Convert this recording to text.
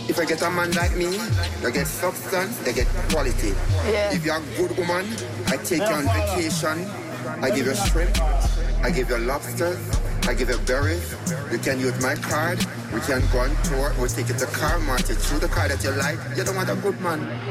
If I get a man like me, they get substance, they get quality. Yeah. If you're a good woman, I take you on vacation, I give you shrimp, I give you lobsters, I give you berries. You can use my card, we can go on tour, we'll take you to car market, through the car that you like. You don't want a good man.